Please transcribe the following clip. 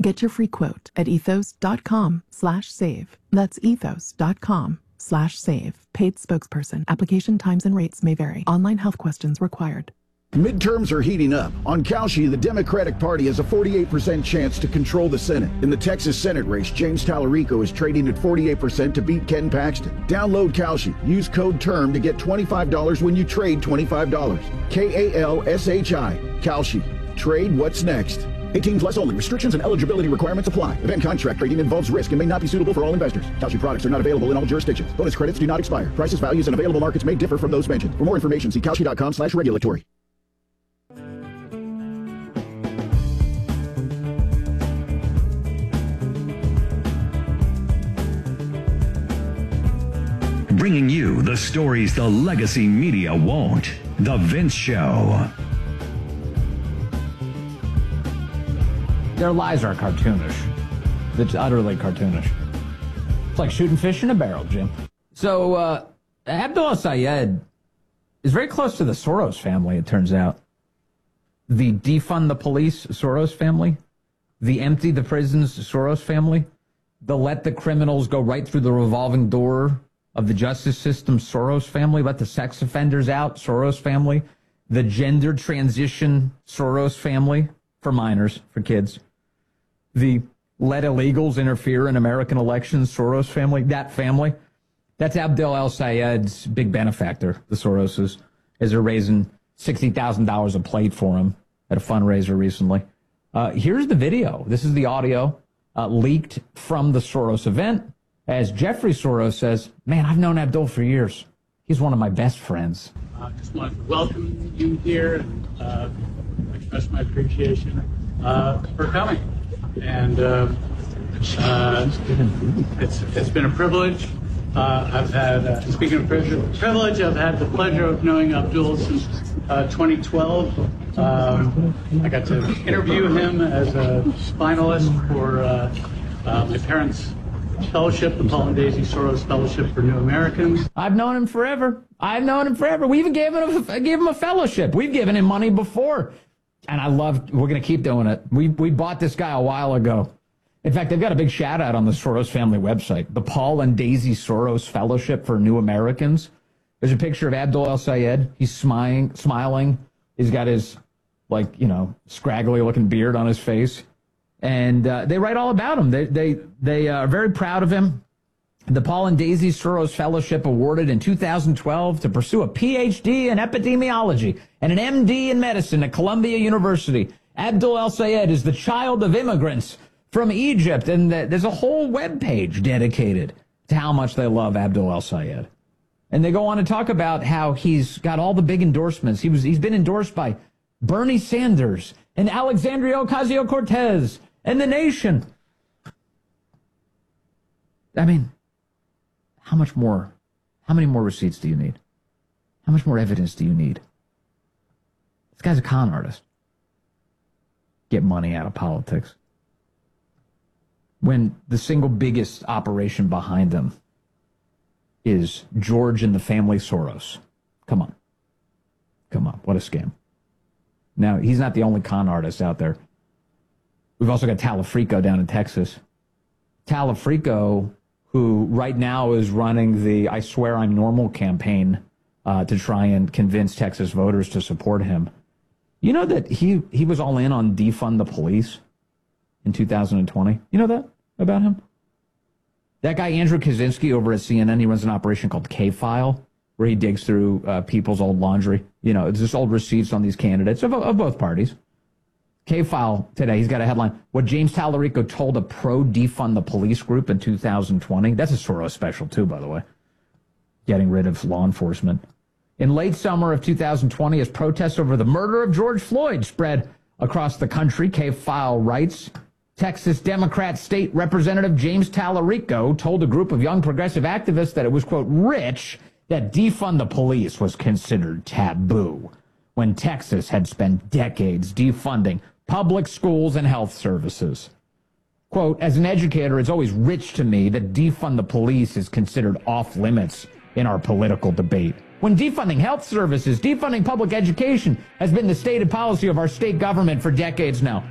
Get your free quote at ethos.com/save. That's ethos.com/save. Paid spokesperson. Application times and rates may vary. Online health questions required. Midterms are heating up. On Kalshi, the Democratic Party has a 48% chance to control the Senate. In the Texas Senate race, James Tallarico is trading at 48% to beat Ken Paxton. Download Kalshi. Use code TERM to get $25 when you trade $25. KALSHI. Kalshi. Trade what's next. 18 plus only. Restrictions and eligibility requirements apply. Event contract trading involves risk and may not be suitable for all investors. Kalshi products are not available in all jurisdictions. Bonus credits do not expire. Prices, values, and available markets may differ from those mentioned. For more information, see kalshi.com/regulatory. Bringing you the stories the legacy media won't. The Vince Show. Their lies are cartoonish. It's utterly cartoonish. It's like shooting fish in a barrel, Jim. So, Abdul El-Sayed is very close to the Soros family, it turns out. The defund the police Soros family. The empty the prisons Soros family. The let the criminals go right through the revolving door of the justice system Soros family. Let the sex offenders out Soros family. The gender transition Soros family for minors, for kids. The let illegals interfere in American elections Soros family. That family. That's Abdul El-Sayed's big benefactor, the Soroses, as they're raising $60,000 a plate for him at a fundraiser recently. Here's the video. This is the audio leaked from the Soros event. As Jeffrey Soros says, man, I've known Abdul for years. He's one of my best friends. I just want to welcome you here and express my appreciation for coming. And it's been a privilege. I've had, speaking of privilege, I've had the pleasure of knowing Abdul since 2012. I got to interview him as a finalist for my parents' fellowship, the Paul and Daisy Soros Fellowship for New Americans. I've known him forever. We even gave him a fellowship. We've given him money before. And we're going to keep doing it. We bought this guy a while ago. In fact, they've got a big shout out on the Soros family website, the Paul and Daisy Soros Fellowship for New Americans. There's a picture of Abdul El-Sayed. He's smiling. He's got his, scraggly looking beard on his face. And they write all about him. They are very proud of him. The Paul and Daisy Soros Fellowship awarded in 2012 to pursue a PhD in epidemiology and an MD in medicine at Columbia University. Abdul El-Sayed is the child of immigrants from Egypt, and there's a whole webpage dedicated to how much they love Abdul El-Sayed. And they go on to talk about how he's got all the big endorsements. He's been endorsed by Bernie Sanders and Alexandria Ocasio-Cortez and The Nation. I mean, how many more receipts do you need? How much more evidence do you need? This guy's a con artist. Get money out of politics. When the single biggest operation behind them is George and the family Soros. Come on. What a scam. Now, he's not the only con artist out there. We've also got Tallarico down in Texas. Tallarico, who right now is running the I Swear I'm Normal campaign to try and convince Texas voters to support him. You know that he was all in on defund the police in 2020? You know that about him? That guy, Andrew Kaczynski, over at CNN, he runs an operation called K-File, where he digs through people's old laundry. It's just old receipts on these candidates of both parties. K-File today, he's got a headline, what James Tallarico told a pro-defund the police group in 2020. That's a Soros special, too, by the way. Getting rid of law enforcement. In late summer of 2020, as protests over the murder of George Floyd spread across the country, K-File writes, Texas Democrat State Representative James Tallarico told a group of young progressive activists that it was, quote, rich that defund the police was considered taboo when Texas had spent decades defunding public schools and health services. Quote, as an educator, it's always rich to me that defund the police is considered off limits in our political debate. When defunding health services, defunding public education has been the stated policy of our state government for decades now.